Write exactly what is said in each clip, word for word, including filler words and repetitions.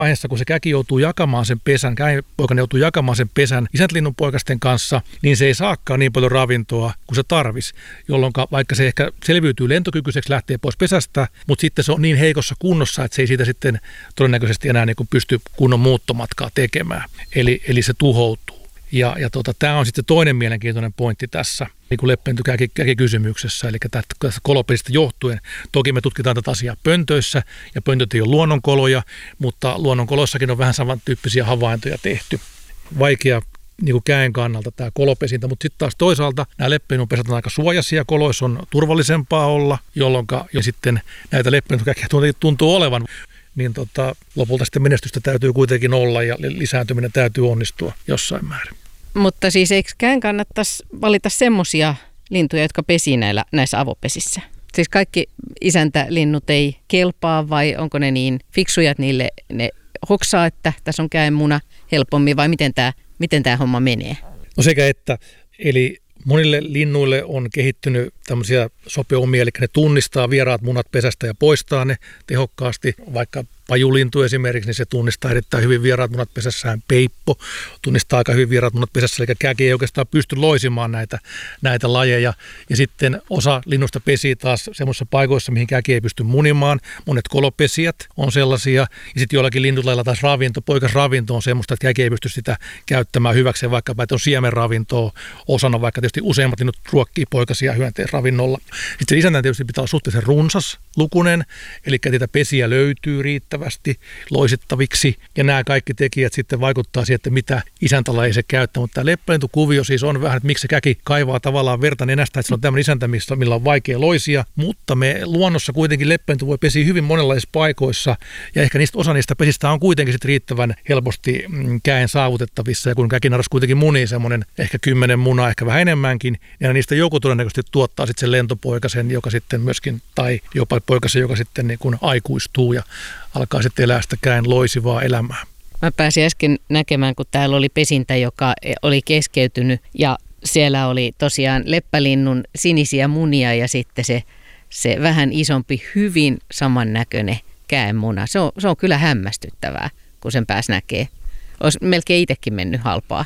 vaiheessa, kun se käki joutuu jakamaan sen pesän, käenpoikainen joutuu jakamaan sen pesän isäntälinnunpoikasten kanssa, niin se ei saakaan niin paljon ravintoa kuin se tarvisi, jolloin vaikka se ehkä selviytyy lentokykyiseksi, lähtee pois pesästä, mutta sitten se on niin heikossa kunnossa, että se ei siitä sitten todennäköisesti enää niin kuin pysty kunnon muuttomatkaa tekemään. Eli, eli se tuhoutuu. Ja, ja tota, tämä on sitten toinen mielenkiintoinen pointti tässä niin kuin leppälintukysymyksessä, eli tästä kolopesistä johtuen. Toki me tutkitaan tätä asiaa pöntöissä, ja pöntöt ei ole luonnonkoloja, mutta luonnonkoloissakin on vähän samantyyppisiä havaintoja tehty. Vaikea niin kuin käen kannalta tämä kolopesintä, mutta sitten taas toisaalta nämä leppälinnunpesät on aika suojaisia, koloissa on turvallisempaa olla, jolloin ja sitten näitä leppälintukäkiä tuntuu olevan. Niin tota, lopulta sitten menestystä täytyy kuitenkin olla ja lisääntyminen täytyy onnistua jossain määrin. Mutta siis eikö käen kannattaisi valita semmoisia lintuja, jotka pesii näillä, näissä avopesissä? Siis kaikki isäntälinnut ei kelpaa vai onko ne niin fiksuja, että niille ne hoksaa, että tässä on käen muna helpommin vai miten tämä miten tämä homma menee? No sekä että, eli monille linnuille on kehittynyt tämmöisiä sopeumia, eli ne tunnistaa vieraat munat pesästä ja poistaa ne tehokkaasti, vaikka pajulintu esimerkiksi, niin se tunnistaa erittäin hyvin vieraat munat pesässään. Peippo tunnistaa aika hyvin vieraat munat pesässä, eli käki ei oikeastaan pysty loisimaan näitä, näitä lajeja. Ja sitten osa linnusta pesii taas semmoisissa paikoissa, mihin käki ei pysty munimaan. Monet kolopesijät on sellaisia. Ja sitten joillakin lintulailla taas ravinto, poikasravinto on semmoista, että käki ei pysty sitä käyttämään hyväkseen, vaikkapa että on siemenravintoa osana, vaikka tietysti useimmat linnut ruokkii poikasia hyönteisravinnolla. Sitten isännän tietysti pitää olla suhteellisen runsas lukunen, eli niitä pesiä löytyy riittävästi loisittaviksi, ja nämä kaikki tekijät sitten vaikuttaa siihen, että mitä isäntälaji se käyttää, mutta tämä leppälintukuvio siis on vähän, että miksi se käki kaivaa tavallaan verta nenästä, että se on tämmöinen isäntä, millä on vaikea loisia, mutta me luonnossa kuitenkin leppälintu voi pesiä hyvin monenlaisissa paikoissa, ja ehkä niistä, osa niistä pesistä on kuitenkin sitten riittävän helposti käen saavutettavissa, ja kun käkinaras kuitenkin munii semmoinen ehkä kymmenen munaa, ehkä vähän enemmänkin, ja niistä joku todennäköisesti tuottaa sitten sen lentopoikasen, joka sitten myöskin, tai jopa poikasen, joka sitten niin kuin aikuistuu ja alkaa sitten elää sitä käen loisivaa elämää. Mä pääsin äsken näkemään, kun täällä oli pesintä, joka oli keskeytynyt ja siellä oli tosiaan leppälinnun sinisiä munia ja sitten se, se vähän isompi, hyvin samannäköinen käenmuna. Se on, se on kyllä hämmästyttävää, kun sen pääs näkee. Olisi melkein itsekin mennyt halpaa.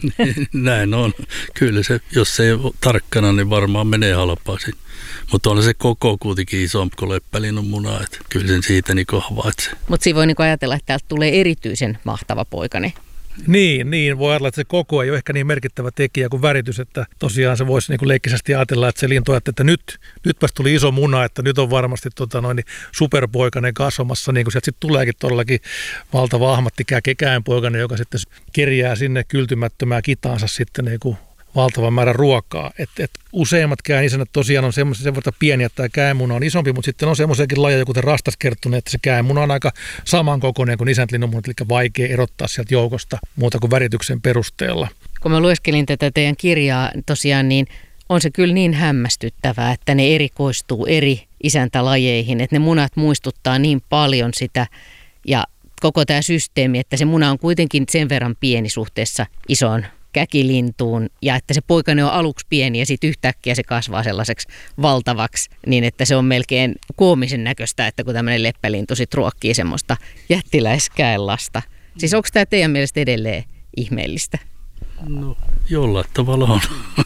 Näin on. Kyllä se, jos se ei ole tarkkana, niin varmaan menee halpaa. Mutta on se koko kuitenkin isompi kuin leppälinnun muna. Että kyllä sen siitä niin havaitsee. Mutta siinä voi niin ajatella, että täältä tulee erityisen mahtava poikane. Niin, niin, voi ajatella, että se koko ei ole ehkä niin merkittävä tekijä kuin väritys, että tosiaan se voisi niin leikkisesti ajatella, että se lintu ajattelee, että nyt, nytpäs tuli iso muna, että nyt on varmasti tota, noin, superpoikainen kasvamassa, niin kuin sieltä sitten tuleekin todellakin valtava ahmattikäki käenpoikainen, joka sitten kerjää sinne kyltymättömää kitaansa sitten niin kuin valtavan määrän ruokaa. Et, et useimmat käenisännät tosiaan on semmoisia sen verran pieniä, että tämä käenmuna on isompi, mutta sitten on semmoisiakin lajeja, kuten rastaskerttunen, että se käenmuna on aika samankokoinen kuin isäntälinnunmunat, eli vaikea erottaa sieltä joukosta muuta kuin värityksen perusteella. Kun mä lueskelin tätä teidän kirjaa tosiaan, niin on se kyllä niin hämmästyttävää, että ne erikoistuu eri isäntälajeihin, että ne munat muistuttaa niin paljon sitä ja koko tämä systeemi, että se muna on kuitenkin sen verran pieni suhteessa isoon käkilintuun ja että se poikainen on aluksi pieni ja sitten yhtäkkiä se kasvaa sellaiseksi valtavaksi niin, että se on melkein koomisen näköistä, että kun tämmöinen leppälintu sitten ruokkii semmoista jättiläiskäenlasta. Siis onko tämä teidän mielestä edelleen ihmeellistä? No jollain tavalla on.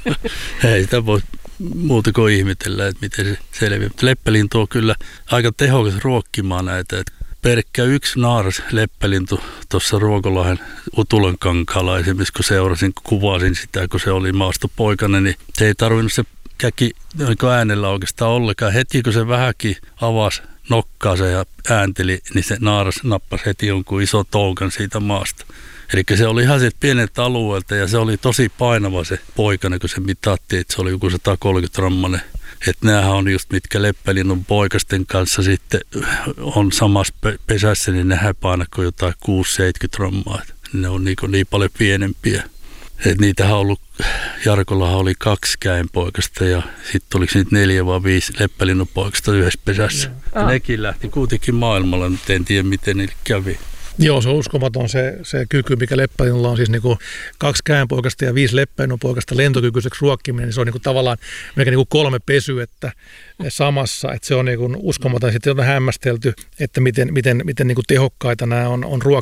Ei sitä voi muuta kuin ihmetellä, että miten se selviää. Leppälintu on kyllä aika tehokas ruokkimaan näitä. Pelkkä yksi naaras leppälintu tuossa Ruokolahden Utulankankaalla esimerkiksi, kun seurasin, kun kuvasin sitä, kun se oli maastopoikainen, niin se ei tarvinnut se käki äänellä oikeastaan ollenkaan. Heti kun se vähänkin avasi nokkaansa ja äänteli, niin se naaras nappasi heti jonkun iso toukan siitä maasta. Eli se oli ihan siitä pieneltä alueelta ja se oli tosi painava se poikainen, kun se mitattiin, että se oli joku sata kolmekymmentä grammanen. Että näähän on just mitkä leppälinnun poikasten kanssa sitten on samassa pesässä, niin nehän painaa kuin jotain kuusi seitsemänkymmentä grammaa. Ne on niin, niin paljon pienempiä. Et niitähän on ollut, Jarkollahan oli kaksi käenpoikasta ja sitten oliko niitä neljä vai viisi leppälinnun poikasta yhdessä pesässä. Ja nekin lähti kuitenkin maailmalla, nyt en tiedä miten niille kävi. Joo, se on uskomaton se, se kyky, mikä leppälinnulla on siis niin kuin kaksi käenpoikasta ja viisi leppälinnunpoikasta lentokykyiseksi ruokkiminen, niin se on niin kuin tavallaan melkein niin kuin kolme pesyettä samassa, että se on niin kuin uskomaton. Sitten on hämmästelty, että miten, miten, miten niin kuin tehokkaita nämä on, on ruokkia.